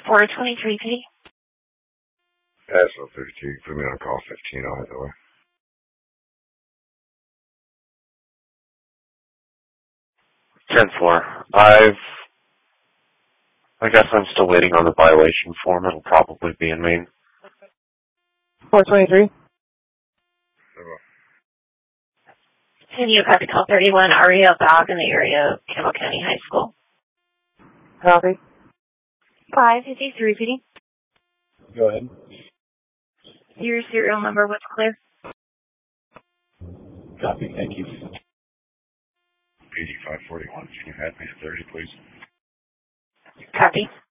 423 PD. SO 32, put me on call 15, I'll head that way. 10-4. I guess I'm still waiting on the violation form. It'll probably be in Maine. 423. Can you copy call 31? Aria Bog in the area of Campbell County High School. Copy. 553 PD. Go ahead. Your serial number, what's clear? Copy, thank you. PD 541, can you add me to 30, please? Copy.